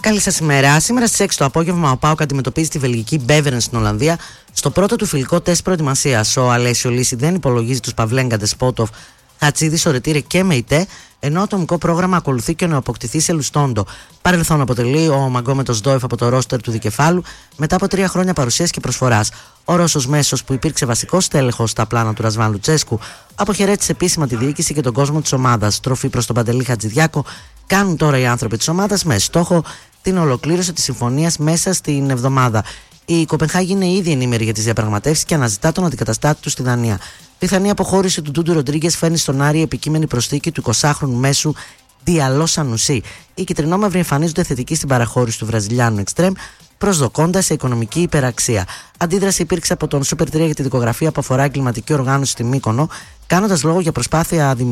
Καλή σας ημέρα. Σήμερα στις 6 το απόγευμα ο ΠΑΟΚ αντιμετωπίζει τη βελγική Μπέβερεν στην Ολλανδία στο πρώτο του φιλικό τεστ προετοιμασίας. Ο Αλέσιο Λύση δεν υπολογίζει τους Παυλέγκα, Ντεσπότοφ, Χατσίδη, Σορετήρε και Μεϊτέ, ενώ ατομικό πρόγραμμα ακολουθεί και ο νεοαποκτηθής Ελουστόντο. Παρελθόν αποτελεί ο Μαγκόμετος Ντόεφ από το ρόστερ του δικεφάλου μετά από 3 χρόνια παρουσίας και προσφοράς. Ο Ρώσος μέσος, που υπήρξε βασικός τέλεχος στα πλάνα του Ρασβάν Λουτσέσκου, αποχαιρέτησε επίσημα τη διοίκηση και τον κόσμο της ομάδας. Τροφή προς τον Παντελή Χατζηδιάκο κάνουν τώρα οι άνθρωποι της ομάδας με στόχο την ολοκλήρωση της συμφωνίας μέσα στην εβδομάδα. Η Κοπενχάγη είναι ήδη ενήμερη για τις διαπραγματεύσεις και αναζητά τον αντικαταστάτη του στη Δανία. Πιθανή αποχώρηση του Ντούντου Ροντρίγκες φέρνει στον Άρη επικείμενη προσθήκη του 20χρονου μέσου Διαλό Σανουσί. Οι κυτρινόμαυροι εμφανίζονται θετικοί στην παραχώρηση του Βραζιλιάνου Εκστρέμ, προσδοκώντας σε οικονομική υπεραξία. Αντίδραση υπήρξε από τον Super 3 για τη δικογραφία που αφορά εγκληματική οργάνωση στη Μύκονο, κάνοντας λόγο για προσπάθεια